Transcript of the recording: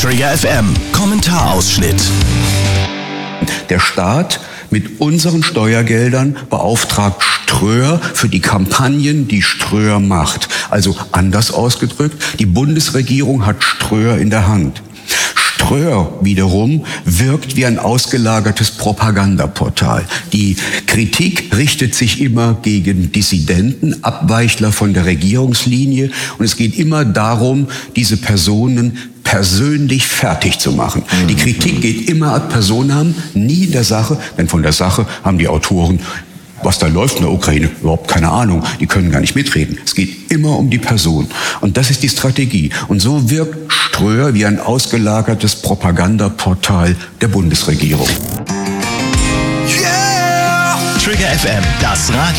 Trigger FM Kommentarausschnitt. Der Staat mit unseren Steuergeldern beauftragt Ströer für die Kampagnen, die Ströer macht. Also anders ausgedrückt, die Bundesregierung hat Ströer in der Hand. Ströer wiederum wirkt wie ein ausgelagertes Propagandaportal. Die Kritik richtet sich immer gegen Dissidenten, Abweichler von der Regierungslinie, und es geht immer darum, diese Personen persönlich fertig zu machen. Die Kritik geht immer ad personam, nie der Sache, denn von der Sache haben die Autoren, was da läuft in der Ukraine, überhaupt keine Ahnung. Die können gar nicht mitreden. Es geht immer um die Person. Und das ist die Strategie. Und so wirkt Ströer wie ein ausgelagertes Propagandaportal der Bundesregierung. Trigger FM, das Radio.